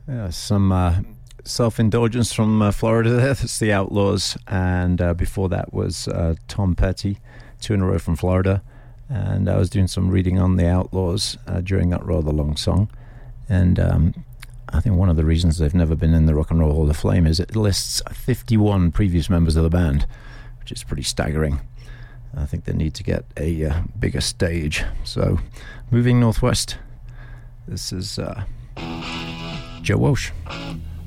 Yeah, some self-indulgence from Florida there. That's the Outlaws. And before that was Tom Petty, 2 in a row from Florida. And I was doing some reading on the Outlaws during that rather long song. And I think one of the reasons they've never been in the Rock and Roll Hall of Fame is it lists 51 previous members of the band, which is pretty staggering. I think they need to get a bigger stage. So, moving northwest, this is Joe Walsh.